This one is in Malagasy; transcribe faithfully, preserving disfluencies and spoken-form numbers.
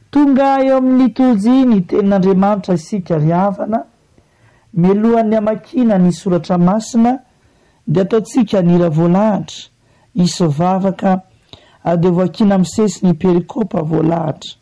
tonga eo amin'ny tozy ny tenin'Andriamanitra isika ry havana mialohan'ny amakina ny soratra masina dia ataontsika nira voalahatra isy vavaka ady voakina misesy ny perikopa voalahatra